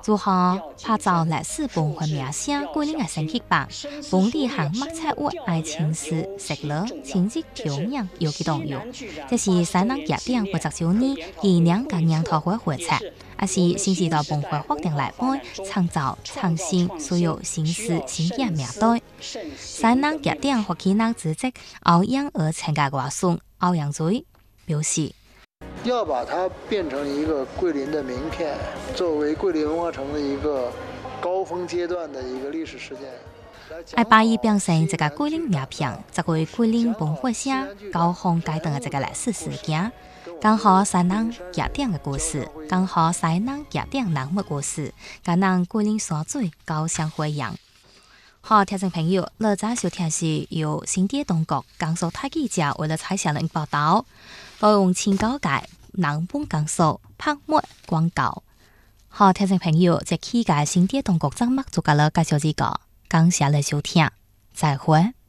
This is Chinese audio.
如何拍照历史本和名声桂林嘅升级版，本地行墨彩画爱情史、食乐、亲戚调养有几动有。这是西南夜店89年以两个年头会会测，也是新时代本会决定来杯创造创新所有新思新意面对。西南夜店或其他组织欧阳而参加歌颂欧阳嘴表示。 要把它变成一个桂林的名片，作为桂林文化城的一个高峰阶段的一个历史事件。 爱把伊变成这个桂林名片，这个桂林本会社高峰阶段的这个历史事件，刚好西南夜店的故事，刚好西南夜店人物故事，跟咱桂林山水高相辉映。好，听众朋友，乐在收听是由新店东国江苏台记者为了采写人报道，都用青高界南本江苏拍卖广告。好，听众朋友，这期嘅新店东国节目就到了介绍这个，感谢你收听，再会。